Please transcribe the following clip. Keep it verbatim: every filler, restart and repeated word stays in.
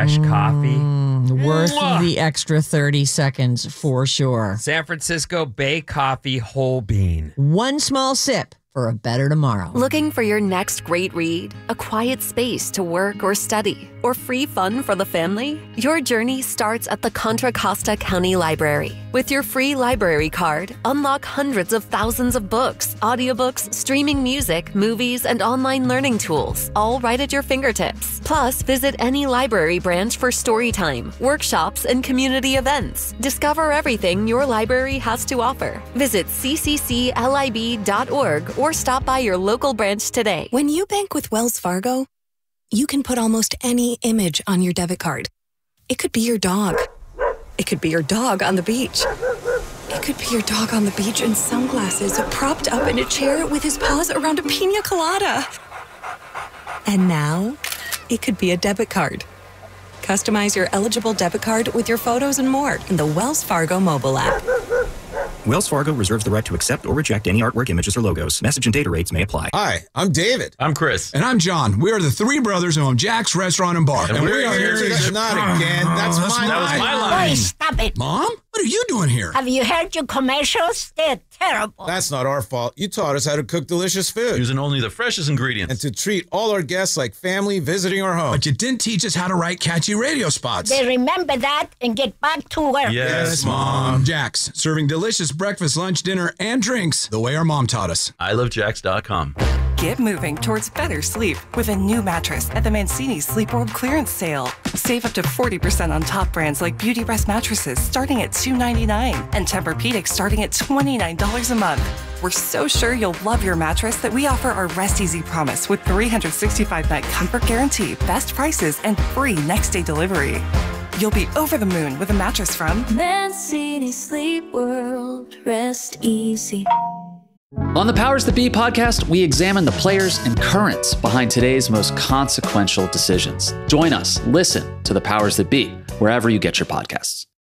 fresh coffee. Mm, worth Mwah! the extra thirty seconds for sure. San Francisco Bay Coffee Whole Bean. One small sip for a better tomorrow. Looking for your next great read? A quiet space to work or study? Or free fun for the family? Your journey starts at the Contra Costa County Library. With your free library card, unlock hundreds of thousands of books, audiobooks, streaming music, movies, and online learning tools, all right at your fingertips. Plus, visit any library branch for story time, workshops, and community events. Discover everything your library has to offer. Visit c c c lib dot org or stop by your local branch today. When you bank with Wells Fargo, you can put almost any image on your debit card. It could be your dog. It could be your dog on the beach. It could be your dog on the beach in sunglasses, propped up in a chair with his paws around a pina colada. And now, it could be a debit card. Customize your eligible debit card with your photos and more in the Wells Fargo mobile app. Wells Fargo reserves the right to accept or reject any artwork, images, or logos. Message and data rates may apply. Hi, I'm David. I'm Chris. And I'm John. We are the three brothers who own Jack's Restaurant and Bar. And, and we are here to... to not again. That's, that's my That line. was my line. Boy, stop it. Mom? What are you doing here? Have you heard your commercials? They're terrible. That's not our fault. You taught us how to cook delicious food. Using only the freshest ingredients. And to treat all our guests like family visiting our home. But you didn't teach us how to write catchy radio spots. They remember that and get back to work. Yes, yes Mom. Jack's, serving delicious breakfast, lunch, dinner, and drinks the way our mom taught us. I love Jax dot com. Get moving towards better sleep with a new mattress at the Mancini Sleep World clearance sale. Save up to forty percent on top brands like Beauty Rest mattresses starting at two ninety-nine and Tempur-Pedic starting at twenty-nine dollars a month. We're so sure you'll love your mattress that we offer our Rest Easy promise with three hundred sixty-five night comfort guarantee, best prices, and free next day delivery. You'll be over the moon with a mattress from Mancini Sleep World. Rest easy. On the Powers That Be podcast, we examine the players and currents behind today's most consequential decisions. Join us, listen to the Powers That Be, wherever you get your podcasts.